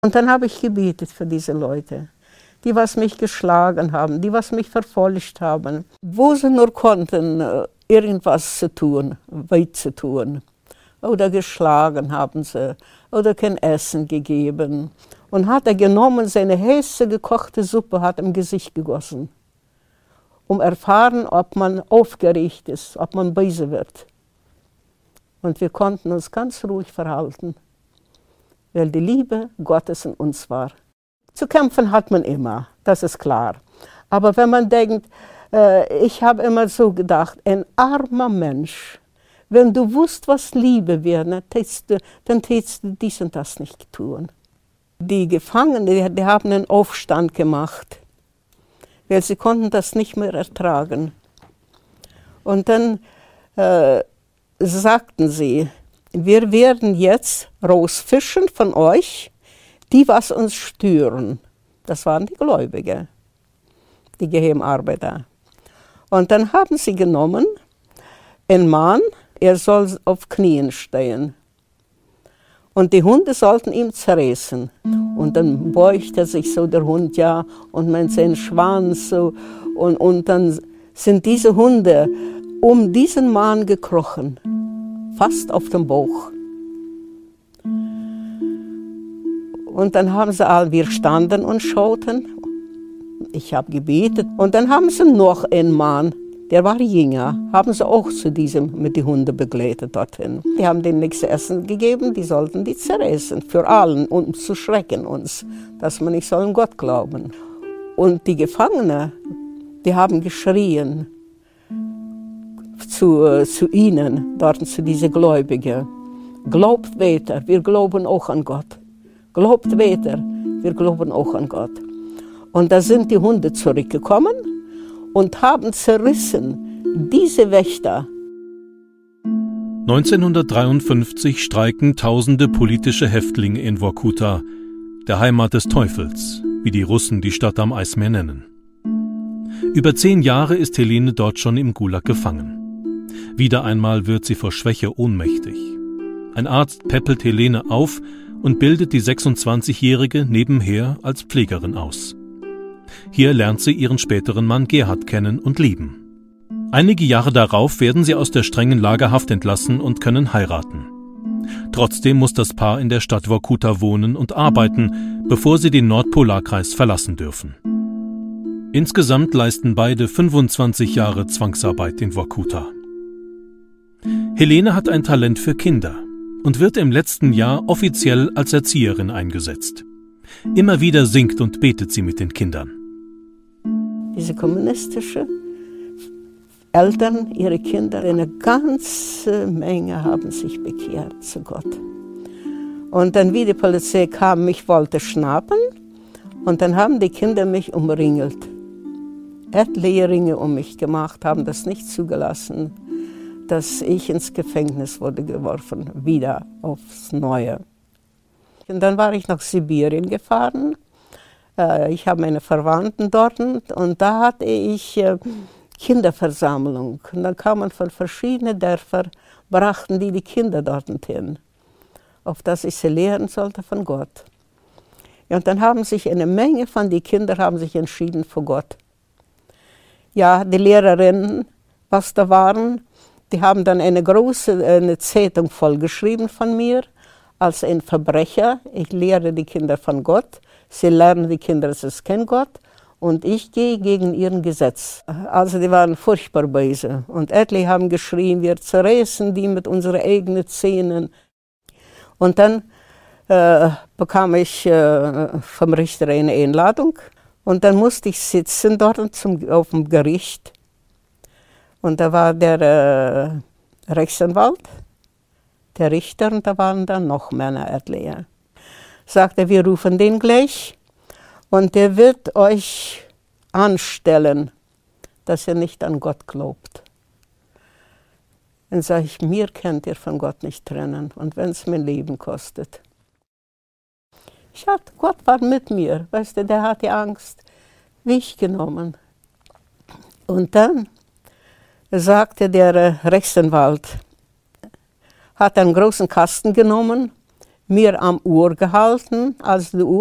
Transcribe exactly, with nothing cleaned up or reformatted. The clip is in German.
Und dann habe ich gebetet für diese Leute, die was mich geschlagen haben, die was mich verfolgt haben, wo sie nur konnten, irgendwas zu tun, weit zu tun. Oder geschlagen haben sie, oder kein Essen gegeben. Und hat er genommen, seine heiße gekochte Suppe hat im Gesicht gegossen, um erfahren, ob man aufgeregt ist, ob man böse wird. Und wir konnten uns ganz ruhig verhalten, weil die Liebe Gottes in uns war. Zu kämpfen hat man immer, das ist klar. Aber wenn man denkt, äh, ich habe immer so gedacht, ein armer Mensch, wenn du wusst, was Liebe wäre, dann tätest du dies und das nicht tun. Die Gefangenen, die, die haben einen Aufstand gemacht, weil sie konnten das nicht mehr ertragen. Und dann äh, sagten sie, wir werden jetzt rausfischen von euch, die was uns stören. Das waren die Gläubigen, die Geheimarbeiter. Und dann haben sie genommen, einen Mann, er soll auf Knien stehen. Und die Hunde sollten ihm zerreißen. Und dann beugte sich so der Hund, ja, und mit seinem Schwanz so. Und, und dann sind diese Hunde um diesen Mann gekrochen, fast auf dem Bauch. Und dann haben sie alle, wir standen und schauten. Ich habe gebetet. Und dann haben sie noch einen Mann, der war jünger, haben sie auch zu diesem mit den Hunden begleitet dorthin. Die haben denen nichts zu essen gegeben, die sollten die zerreißen, für allen, um zu schrecken uns, dass man nicht soll an Gott glauben. Und die Gefangenen, die haben geschrien zu, zu ihnen, dort zu diesen Gläubigen. Glaubt weiter, wir glauben auch an Gott. Glaubt weiter, wir glauben auch an Gott. Und da sind die Hunde zurückgekommen und haben zerrissen diese Wächter. neunzehnhundertdreiundfünfzig streiken tausende politische Häftlinge in Vorkuta, der Heimat des Teufels, wie die Russen die Stadt am Eismeer nennen. Über zehn Jahre ist Helene dort schon im Gulag gefangen. Wieder einmal wird sie vor Schwäche ohnmächtig. Ein Arzt päppelt Helene auf und bildet die sechsundzwanzigjährige nebenher als Pflegerin aus. Hier lernt sie ihren späteren Mann Gerhard kennen und lieben. Einige Jahre darauf werden sie aus der strengen Lagerhaft entlassen und können heiraten. Trotzdem muss das Paar in der Stadt Vorkuta wohnen und arbeiten, bevor sie den Nordpolarkreis verlassen dürfen. Insgesamt leisten beide fünfundzwanzig Jahre Zwangsarbeit in Vorkuta. Helene hat ein Talent für Kinder und wird im letzten Jahr offiziell als Erzieherin eingesetzt. Immer wieder singt und betet sie mit den Kindern. Diese kommunistischen Eltern, ihre Kinder, eine ganze Menge haben sich bekehrt zu Gott. Und dann, wie die Polizei kam, mich wollte schnappen, und dann haben die Kinder mich umringelt. Etliche Ringe um mich gemacht, haben das nicht zugelassen, dass ich ins Gefängnis wurde geworfen, wieder aufs Neue. Und dann war ich nach Sibirien gefahren. Ich habe meine Verwandten dort, und da hatte ich Kinderversammlung. Und dann kamen von verschiedenen Dörfern, brachten die die Kinder dorthin, auf dass ich sie lehren sollte von Gott. Ja, und dann haben sich eine Menge von den Kindern haben sich entschieden für Gott. Ja, die Lehrerinnen, was da waren, die haben dann eine große eine Zeitung vollgeschrieben von mir, als ein Verbrecher. Ich lehre die Kinder von Gott. Sie lernen die Kinder, es kennt Gott, und ich gehe gegen ihren Gesetz. Also die waren furchtbar böse. Und etliche haben geschrien, wir zerreißen die mit unseren eigenen Zähnen. Und dann äh, bekam ich äh, vom Richter eine Einladung. Und dann musste ich sitzen dort zum, auf dem Gericht. Und da war der äh, Rechtsanwalt, der Richter, und da waren dann noch Männer, etliche. Sagte, wir rufen den gleich und der wird euch anstellen, dass ihr nicht an Gott glaubt. Dann sage ich, mir könnt ihr von Gott nicht trennen, und wenn es mein Leben kostet. Ich hatte, Gott war mit mir, weißt du, der hat die Angst weggenommen. Und dann sagte der Rechtsanwalt, hat einen großen Kasten genommen, mir am Uhr gehalten, als die Uhr